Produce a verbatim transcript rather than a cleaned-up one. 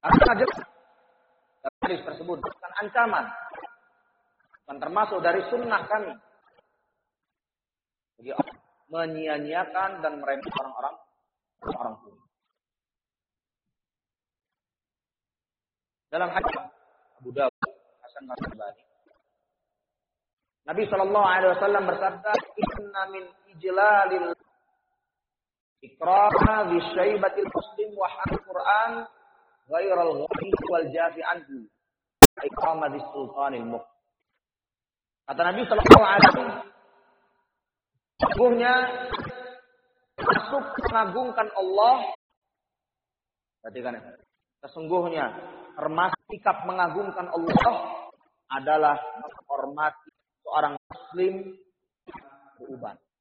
Karena jelas hadis tersebut bukan ancaman, bukan termasuk dari sunnah kami. Jadi menyia-nyiakan dan meremehkan orang-orang orang tua. Dalam hadis Abu Dawud Hasan Al-Albani, Nabi Shallallahu Alaihi Wasallam bersabda, "Inna min ijlalil ikrama bi syaibatil muslim wa al-Qur'an ghairal ghani wal jafi anhu ikrama bis sultanil mulk." Kata Nabi Shallallahu Alaihi Wasallam, sesungguhnya masuk mengagungkan Allah. Perhatikan ya. Sesungguhnya termasuk sikap mengagungkan Allah adalah menghormati seorang muslim beruban.